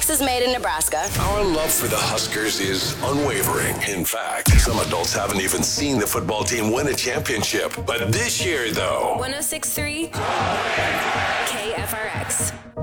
FRX is made in Nebraska. Our love for the Huskers is unwavering. In fact, some adults haven't even seen the football team win a championship. But this year, though, 106.3 KFRX.